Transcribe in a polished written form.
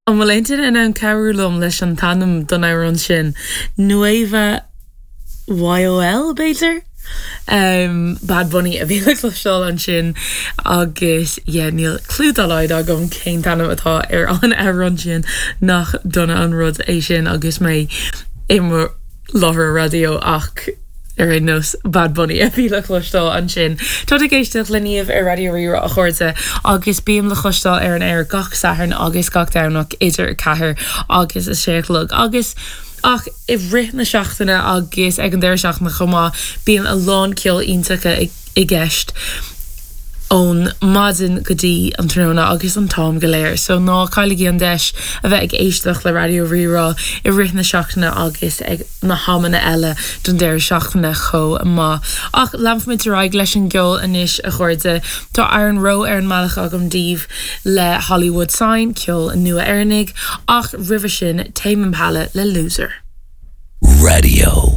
An bhfuiltear in an ceúlumm leis an tanm don ran sin nueva YOL béidir? Bad Bunny a bhíle cloisteáil an sin agus níl clúdaláid agam céin tanm atá an ran sin nach donna an rud é sin agus mé imar láthar radio ach nos Bad Bunny a bhíle cloisteáil an sin. Tá géisteach leníomh Radio Ríra a chuirte agus bíam le cloisteáil an air gach saharn agus gach danach idir cethir agus is séchlog agus ach I bhrith na seachtainna agus ag an deir seachna chumá bíon a lán ceol iontacha I gceist ón maidin gotí an tróna agus an tám go léir. So ná cailigí an deis a bheith ag éisteach le Radio Ríra I rith na seachtainna agus ag na hamanna eile don deir seachtainna cho má. Ach lamfmid raig leis an geol inis a chuirde tá an ro an malach agam díomh le Hollywood Sign ceol an nua airnig ach river sin Tame Impala le Loser. Radio